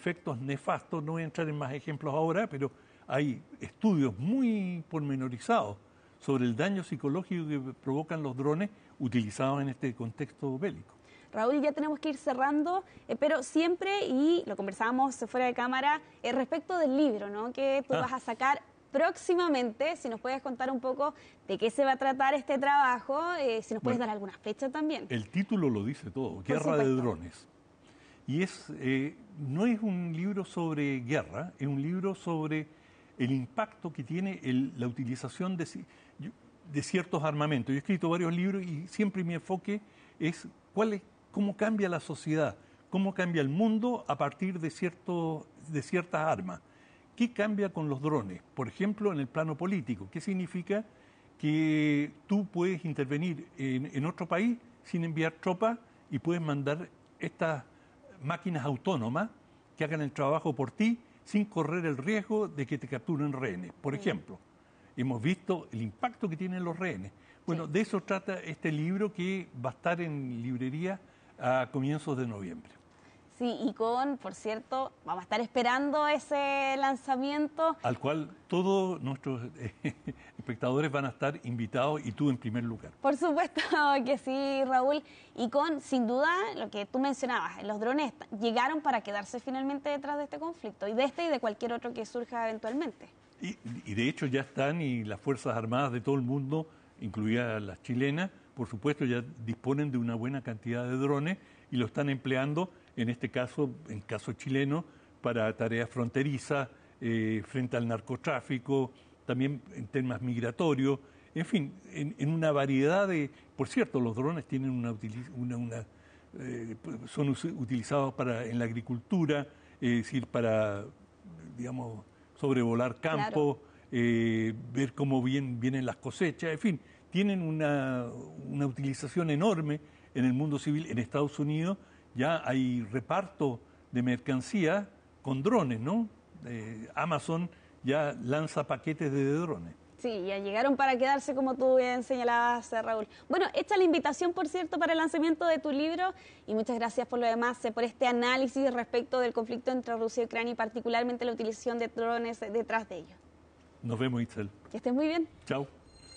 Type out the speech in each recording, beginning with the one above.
efectos nefastos. No voy a entrar en más ejemplos ahora, pero hay estudios muy pormenorizados sobre el daño psicológico que provocan los drones utilizados en este contexto bélico. Raúl, ya tenemos que ir cerrando, pero siempre, y lo conversábamos fuera de cámara, respecto del libro, ¿no?, que tú vas a sacar próximamente. Si nos puedes contar un poco de qué se va a tratar este trabajo, si nos puedes dar algunas fechas también. El título lo dice todo, Guerra de Drones. Y no es un libro sobre guerra, es un libro sobre el impacto que tiene la utilización de ciertos armamentos. Yo he escrito varios libros y siempre mi enfoque es cómo cambia la sociedad, cómo cambia el mundo a partir de ciertas armas. ¿Qué cambia con los drones? Por ejemplo, en el plano político. ¿Qué significa? Que tú puedes intervenir en otro país sin enviar tropas y puedes mandar estas máquinas autónomas que hagan el trabajo por ti sin correr el riesgo de que te capturen rehenes. Por ejemplo, hemos visto el impacto que tienen los rehenes. Bueno, de eso trata este libro, que va a estar en librería a comienzos de noviembre. Sí, y por cierto, vamos a estar esperando ese lanzamiento. Al cual todos nuestros espectadores van a estar invitados, y tú en primer lugar. Por supuesto que sí, Raúl. Y sin duda, lo que tú mencionabas, los drones llegaron para quedarse finalmente detrás de este conflicto, y de cualquier otro que surja eventualmente. Y de hecho ya están, y las Fuerzas Armadas de todo el mundo, incluidas las chilenas, por supuesto, ya disponen de una buena cantidad de drones y lo están empleando, en este caso, en caso chileno, para tareas fronterizas, frente al narcotráfico, también en temas migratorios, en fin, en una variedad de... Por cierto, los drones tienen son utilizados en la agricultura, es decir, para, digamos, sobrevolar campos, ver cómo vienen las cosechas, en fin, tienen una utilización enorme en el mundo civil. En Estados Unidos ya hay reparto de mercancía con drones, ¿no? Amazon ya lanza paquetes de drones. Sí, ya llegaron para quedarse, como tú bien señalabas, Raúl. Bueno, hecha la invitación, por cierto, para el lanzamiento de tu libro, y muchas gracias por lo demás, por este análisis respecto del conflicto entre Rusia y Ucrania, y particularmente la utilización de drones detrás de ellos. Nos vemos, Itzel. Que estés muy bien. Chao.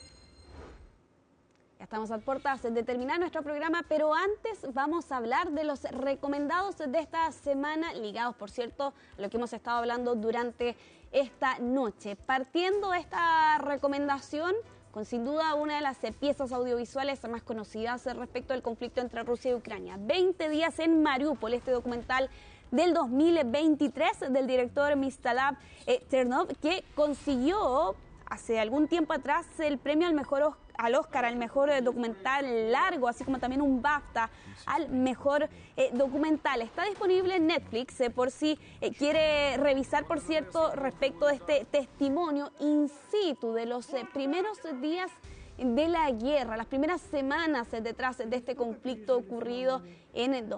Ya estamos a puertas de terminar nuestro programa, pero antes vamos a hablar de los recomendados de esta semana, ligados, por cierto, a lo que hemos estado hablando durante esta noche. Partiendo esta recomendación con sin duda una de las piezas audiovisuales más conocidas respecto al conflicto entre Rusia y Ucrania. 20 días en Mariupol, este documental del 2023 del director Mstislav Chernov, que consiguió hace algún tiempo atrás el premio al Oscar al mejor documental largo, así como también un BAFTA al mejor documental. Está disponible en Netflix por si quiere revisar, por cierto, respecto de este testimonio in situ de los primeros días de la guerra, las primeras semanas detrás de este conflicto ocurrido en el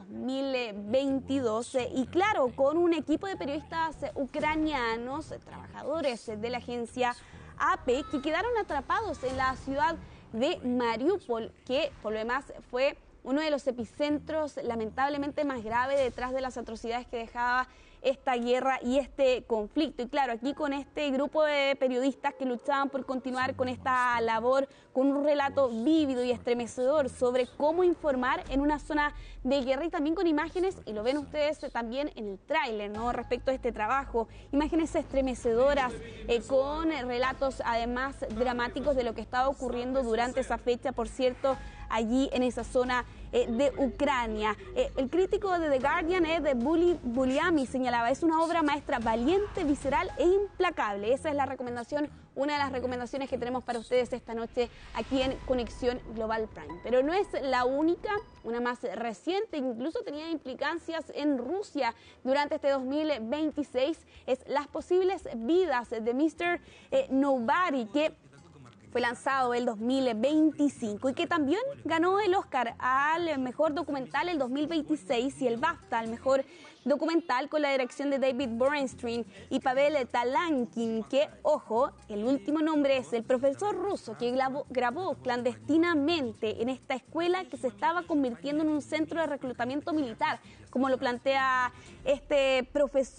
2022, y claro, con un equipo de periodistas ucranianos, trabajadores de la agencia AP, que quedaron atrapados en la ciudad de Mariupol, que por lo demás fue uno de los epicentros lamentablemente más graves detrás de las atrocidades que dejaba esta guerra y este conflicto. Y claro, aquí con este grupo de periodistas que luchaban por continuar con esta labor, con un relato vívido y estremecedor sobre cómo informar en una zona de guerra, y también con imágenes, y lo ven ustedes también en el tráiler, ¿no?, respecto a este trabajo, imágenes estremecedoras, con relatos además dramáticos de lo que estaba ocurriendo durante esa fecha, por cierto, allí en esa zona de Ucrania. El crítico de The Guardian, de Buliami, señalaba: es una obra maestra valiente, visceral e implacable. Esa es la recomendación, una de las recomendaciones que tenemos para ustedes esta noche aquí en Conexión Global Prime. Pero no es la única, una más reciente, incluso tenía implicancias en Rusia durante este 2026, es Las posibles vidas de Mr. Nobody, que fue lanzado el 2025 y que también ganó el Oscar al mejor documental el 2026 y el BAFTA al mejor documental, con la dirección de David Borenstein y Pavel Talankin, que, ojo, el último nombre es el profesor ruso que grabó clandestinamente en esta escuela que se estaba convirtiendo en un centro de reclutamiento militar, como lo plantea este profesor.